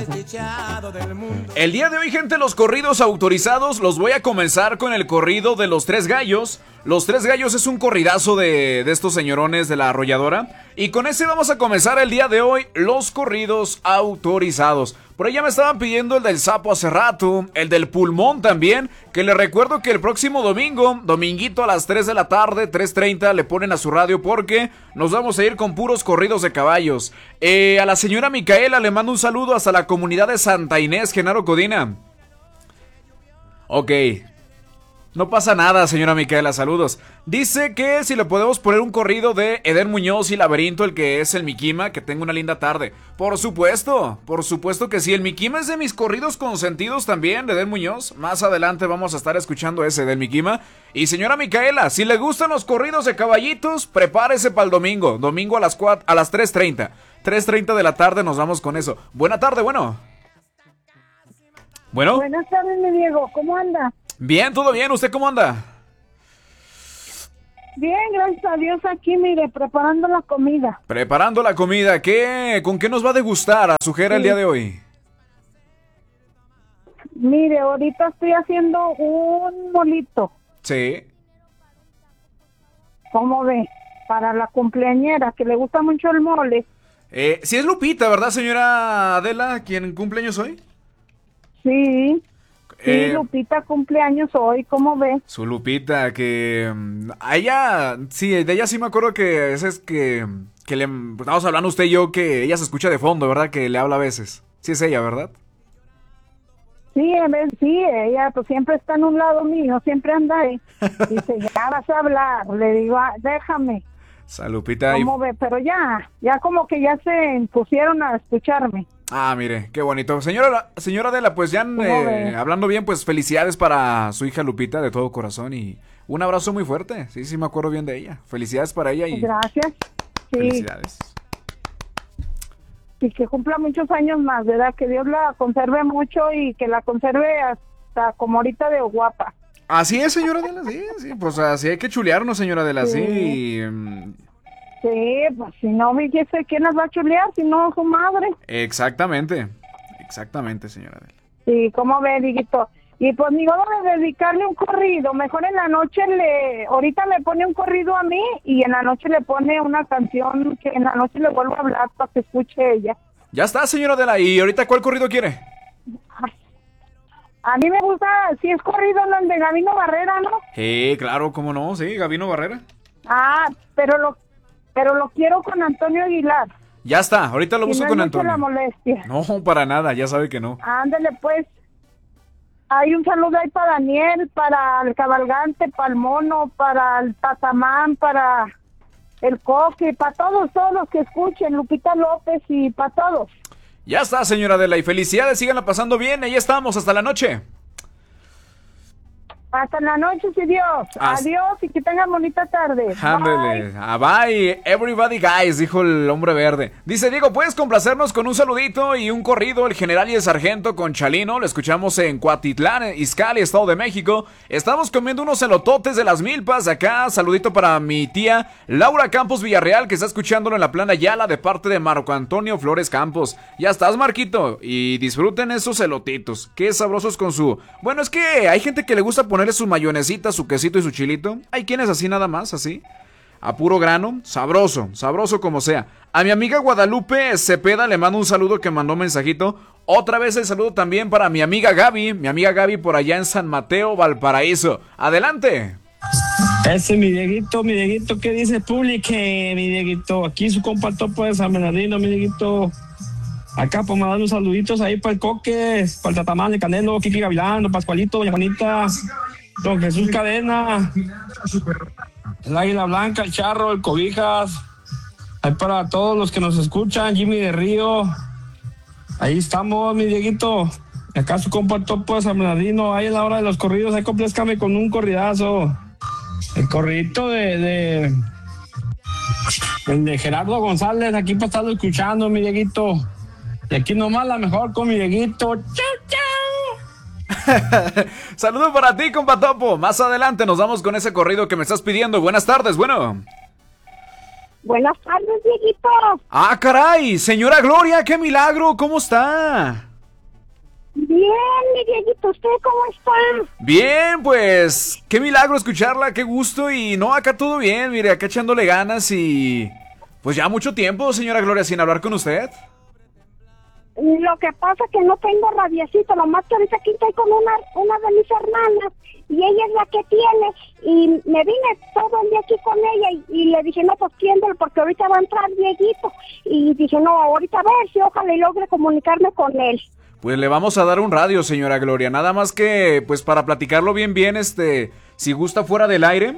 El día de hoy, gente, los corridos autorizados los voy a comenzar con el corrido de Los Tres Gallos. Los Tres Gallos es un corridazo de estos señorones de la arrolladora. Y con ese vamos a comenzar el día de hoy los corridos autorizados. Por ahí ya me estaban pidiendo el del sapo hace rato, el del pulmón también, que les recuerdo que el próximo domingo, dominguito a las 3 de la tarde, 3:30, le ponen a su radio porque nos vamos a ir con puros corridos de caballos. A la señora Micaela le mando un saludo hasta la comunidad de Santa Inés, Genaro Codina. Ok. No pasa nada, señora Micaela, saludos. Dice que si le podemos poner un corrido de Eden Muñoz y Laberinto, el que es el Miquima, que tenga una linda tarde. Por supuesto que sí. El Miquima es de mis corridos consentidos también, de Eden Muñoz. Más adelante vamos a estar escuchando ese del Miquima. Y señora Micaela, si le gustan los corridos de caballitos, prepárese para el domingo. Domingo a las 3:30. 3:30 de la tarde nos vamos con eso. Buena tarde, bueno. Bueno. Buenas tardes, mi Diego, ¿cómo anda? Bien, todo bien, ¿usted cómo anda? Bien, gracias a Dios aquí, mire, preparando la comida. Preparando la comida, ¿con qué nos va a degustar a su Jera el día de hoy? Mire, ahorita estoy haciendo un molito. Sí. ¿Cómo ve? Para la cumpleañera, que le gusta mucho el mole. Sí es Lupita, ¿verdad, señora Adela, quien cumpleaños hoy? Sí. Sí, Lupita cumpleaños hoy, ¿cómo ve? Su Lupita, que a ella, sí, de ella sí me acuerdo que es que le estamos hablando usted y yo, que ella se escucha de fondo, ¿verdad? Que le habla a veces. Sí es ella, ¿verdad? Sí, ella pues siempre está en un lado mío, siempre anda ahí. Dice, ya vas a hablar, le digo, déjame. Lupita. ¿Cómo ve? Pero ya como que ya se pusieron a escucharme. Ah, mire, qué bonito. Señora Adela, pues ya hablando bien, pues felicidades para su hija Lupita de todo corazón y un abrazo muy fuerte. Sí, me acuerdo bien de ella. Felicidades para ella y... Gracias. Sí. Felicidades. Y que cumpla muchos años más, ¿verdad? Que Dios la conserve mucho y que la conserve hasta como ahorita de guapa. Así es, señora Adela, sí, pues así hay que chulearnos, señora Adela, sí. Sí, pues si no, fíjese, ¿quién las va a chulear? Si no, su madre. Exactamente, señora Adela. Sí, ¿cómo ve, Diguito? Y pues ni modo de dedicarle un corrido, mejor en la noche ahorita me pone un corrido a mí y en la noche le pone una canción que en la noche le vuelvo a hablar para que escuche ella. Ya está, señora Adela, ¿y ahorita cuál corrido quiere? A mí me gusta, si es corrido, el de Gabino Barrera, ¿no? Sí, claro, cómo no, sí, Gabino Barrera. Ah, pero lo quiero con Antonio Aguilar. Ya está, ahorita lo busco con Antonio. La molestia. No, para nada, ya sabe que no. Ándele pues. Hay un saludo ahí para Daniel, para el Cabalgante, para el Mono, para el Tatamán, para el Coque, para todos los que escuchen, Lupita López y para todos. Ya está, señora Adela, y felicidades, síganla pasando bien, ahí estamos, hasta la noche. Hasta la noche, si Dios. Adiós y que tengan bonita tarde. Ándele. Bye. Everybody guys, dijo el hombre verde. Dice Diego, ¿puedes complacernos con un saludito y un corrido? El general y el sargento con Chalino. Lo escuchamos en Cuatitlán, Izcalli, Estado de México. Estamos comiendo unos elototes de las milpas acá. Saludito para mi tía Laura Campos Villarreal, que está escuchándolo en la plana Yala de parte de Marco Antonio Flores Campos. Ya estás, Marquito. Y disfruten esos elotitos. Qué sabrosos con su... Bueno, es que hay gente que le gusta ponerle su mayonesita, su quesito y su chilito. Hay quienes así nada más, así. A puro grano, sabroso como sea. A mi amiga Guadalupe Cepeda le mando un saludo que mandó mensajito. Otra vez el saludo también para mi amiga Gaby por allá en San Mateo, Valparaíso. Adelante. Ese mi Dieguito, ¿qué dice Publique, mi Dieguito? Aquí su compa Topo de San Bernardino, mi Dieguito. Acá pues mandando saluditos ahí para el Coque, para el Tatamán, el Canelo, Kiki Gavilán, don Pascualito, doña Juanita, don Jesús Cadena, el Águila Blanca, el Charro, el Cobijas, ahí para todos los que nos escuchan, Jimmy de Río, ahí estamos, mi Dieguito. Acá su compa Topo de San Bernardino, ahí en la hora de los corridos, ahí complezcame con un corridazo. El corridito de Gerardo González, aquí para estarlo escuchando, mi Dieguito. Y aquí nomás la mejor con mi Dieguito. ¡Chau, chau! Saludos para ti, compa Topo. Más adelante nos vamos con ese corrido que me estás pidiendo. Buenas tardes, bueno. Buenas tardes, Dieguito. Ah, caray, señora Gloria, qué milagro, ¿cómo está? Bien, mi Dieguito, ¿usted cómo está? Bien, pues, qué milagro escucharla, qué gusto. Y no, acá todo bien, mire, acá echándole ganas y... Pues ya mucho tiempo, señora Gloria, sin hablar con usted. Lo que pasa es que no tengo radiecito, nomás que ahorita aquí estoy con una de mis hermanas y ella es la que tiene y me vine todo el día aquí con ella y le dije, no, pues tiéndolo porque ahorita va a entrar Dieguito y dije, no, ahorita a ver si ojalá y logre comunicarme con él. Pues le vamos a dar un radio, señora Gloria, nada más que, pues para platicarlo bien, si gusta fuera del aire,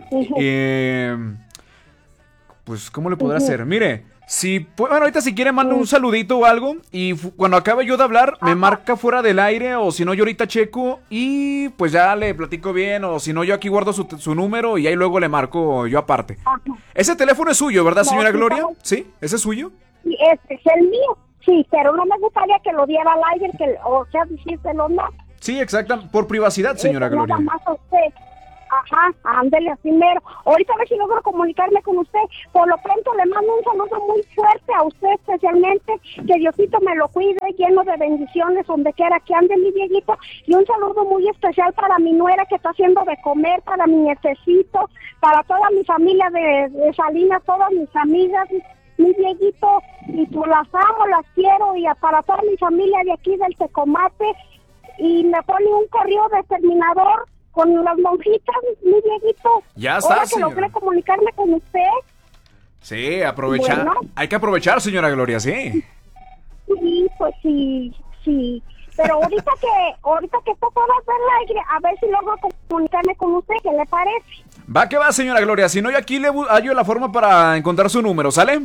pues, ¿cómo le podrá hacer? Mire, bueno, ahorita si quiere mando un saludito o algo y cuando acabe yo de hablar, me marca fuera del aire o si no yo ahorita checo y pues ya le platico bien o si no yo aquí guardo su número y ahí luego le marco yo aparte. Ese teléfono es suyo, ¿verdad, señora Gloria? ¿Sí? ¿Ese es suyo? Sí, este es el mío, sí, pero no me gustaría que lo diera al aire, o sea, decírselo no. Sí, exacto, por privacidad, señora Gloria. Nada más a usted. Ajá, ándele así mero. Ahorita a ver si logro comunicarme con usted. Por lo pronto le mando un saludo muy fuerte a usted especialmente. Que Diosito me lo cuide, lleno de bendiciones donde quiera que ande mi Dieguito. Y un saludo muy especial para mi nuera que está haciendo de comer, para mi nietecito, para toda mi familia de Salinas, todas mis amigas, mi Dieguito. Y pues las amo, las quiero. Y para toda mi familia de aquí del Tecomate. Y me pone un correo de terminador con las monjitas, mi Dieguito. Ya está, ahora que logré comunicarme con usted. Sí, aprovechar. Bueno. Hay que aprovechar, señora Gloria, sí. Sí, pues sí. Pero ahorita que esto pueda hacer el aire, a ver si logro comunicarme con usted, ¿qué le parece? Va que va, señora Gloria. Si no, yo aquí le hallo la forma para encontrar su número, ¿sale?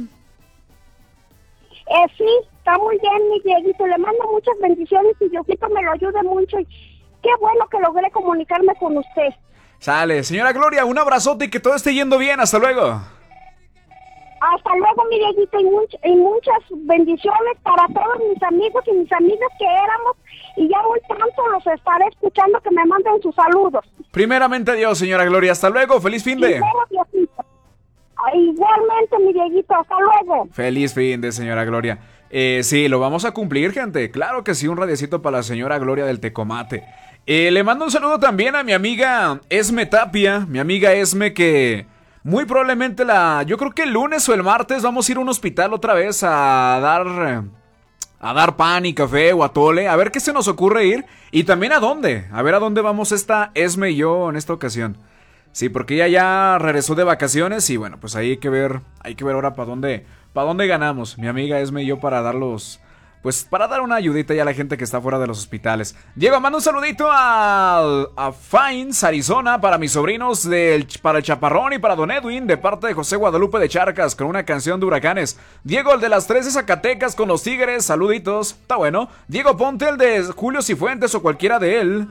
Sí, está muy bien, mi Dieguito. Le mando muchas bendiciones y Diosito me lo ayude mucho. Y qué bueno que logré comunicarme con usted. Sale, señora Gloria, un abrazote y que todo esté yendo bien. Hasta luego. Hasta luego, mi Dieguito, y muchas bendiciones para todos mis amigos y mis amigas que éramos. Y ya muy pronto los estaré escuchando que me manden sus saludos. Primeramente Dios, señora Gloria. Hasta luego. Feliz fin de... Primero, Diosito. Igualmente, mi Dieguito. Hasta luego. Feliz fin de, señora Gloria. Sí, lo vamos a cumplir, gente. Claro que sí, un radiecito para la señora Gloria del Tecomate. Le mando un saludo también a mi amiga Esme Tapia. Mi amiga Esme que muy probablemente yo creo que el lunes o el martes vamos a ir a un hospital otra vez a dar pan y café o atole. A ver qué se nos ocurre ir. Y también a dónde. A ver a dónde vamos Esme y yo en esta ocasión. Sí, porque ella ya regresó de vacaciones y bueno, pues ahí hay que ver ahora para dónde ganamos, mi amiga Esme y yo para dar una ayudita ya a la gente que está fuera de los hospitales. Diego, mando un saludito a Fines, Arizona, para mis sobrinos, para el Chaparrón y para Don Edwin, de parte de José Guadalupe de Charcas, con una canción de Huracanes. Diego, el de las 3 de Zacatecas con los Tigres, saluditos, está bueno. Diego, ponte el de Julio Cifuentes o cualquiera de él.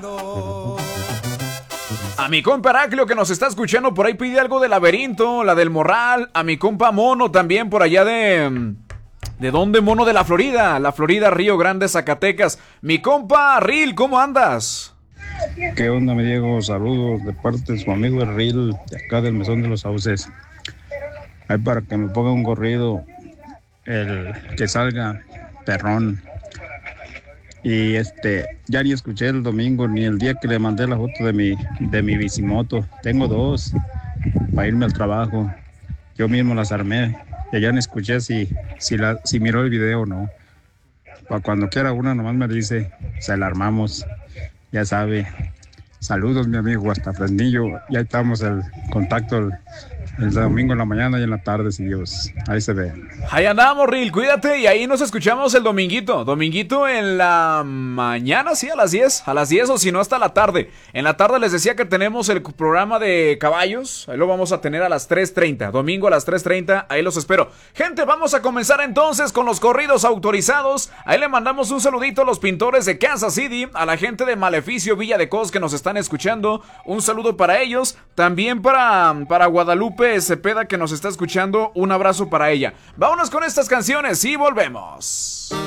A mi compa Heraclio que nos está escuchando por ahí pide algo de Laberinto, la del Morral. A mi compa Mono también por allá ¿de dónde, Mono? De la Florida, Río Grande, Zacatecas. Mi compa Ril, ¿cómo andas? ¿Qué onda, mi Diego? Saludos de parte de su amigo el Ril, de acá del Mesón de los Sauces. Ahí para que me ponga un corrido, el que salga perrón. Y ya ni escuché el domingo ni el día que le mandé la foto de mi bicimoto. Tengo 2 para irme al trabajo. Yo mismo las armé. Y ya ni escuché si miró el video o no. Para cuando quiera una nomás me dice, se la armamos. Ya sabe. Saludos, mi amigo, hasta Fresnillo. Ya estamos el contacto el domingo en la mañana y en la tarde, si Dios. Ahí se ve. Ahí andamos, Ril, cuídate. Y ahí nos escuchamos el dominguito. Dominguito en la mañana, sí, a las 10. A las 10 o si no, hasta la tarde. En la tarde les decía que tenemos el programa de caballos. Ahí lo vamos a tener a las 3:30. Domingo a las 3:30. Ahí los espero. Gente, vamos a comenzar entonces con los corridos autorizados. Ahí le mandamos un saludito a los pintores de Kansas City. A la gente de Maleficio Villa de Cos que nos están escuchando. Un saludo para ellos. También para Guadalupe Cepeda que nos está escuchando, un abrazo para ella. Vámonos con estas canciones y volvemos.